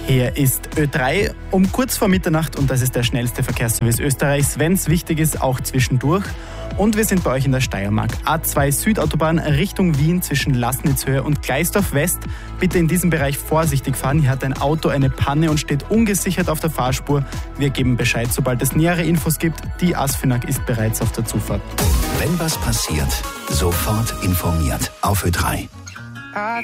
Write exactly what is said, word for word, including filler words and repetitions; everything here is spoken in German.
Hier ist Ö drei um kurz vor Mitternacht und das ist der schnellste Verkehrsservice Österreichs, wenn es wichtig ist, auch zwischendurch. Und wir sind bei euch in der Steiermark. A zwei Südautobahn Richtung Wien zwischen Laßnitzhöhe und Gleisdorf West. Bitte in diesem Bereich vorsichtig fahren. Hier hat ein Auto eine Panne und steht ungesichert auf der Fahrspur. Wir geben Bescheid, sobald es nähere Infos gibt. Die ASFINAG ist bereits auf der Zufahrt. Wenn was passiert, sofort informiert auf Ö drei.